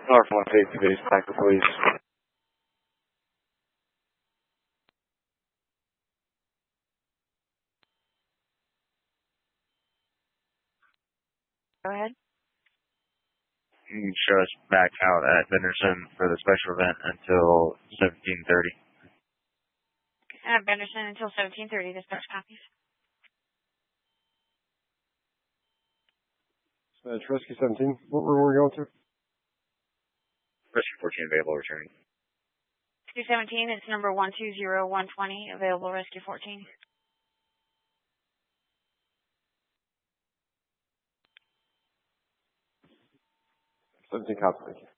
North 150 base, back to police. Go ahead. You can show us back out at Benderson for the special event until 17:30. At Benderson until 17:30, dispatch copies. Rescue 17, what room are we going to? Rescue 14 available, returning. Rescue 17, it's number 120120, available Rescue 14. 17 cops, thank you.